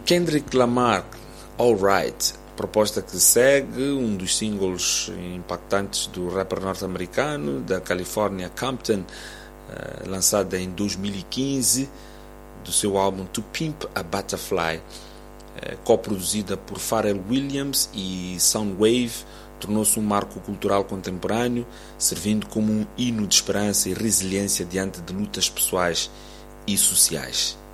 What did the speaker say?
Kendrick Lamar, Alright, proposta que segue um dos singles impactantes do rapper norte-americano da Califórnia, Compton, lançada em 2015, do seu álbum To Pimp a Butterfly, coproduzida por Pharrell Williams e Soundwave, tornou-se um marco cultural contemporâneo, servindo como um hino de esperança e resiliência diante de lutas pessoais e sociais.